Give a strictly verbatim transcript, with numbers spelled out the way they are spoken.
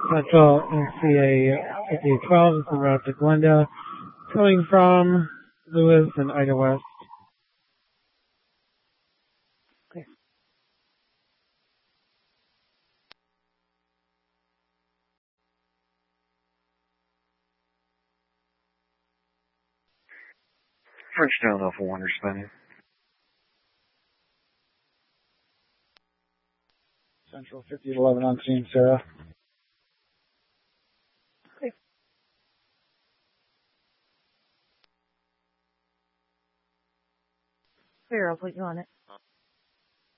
Central and C A fifty twelve is en route to Glendale, coming from Lewis and Ida West. Okay. Frenchtown Alpha one responding. Central fifty eleven on scene, Sarah. Okay. Here, I'll put you on it.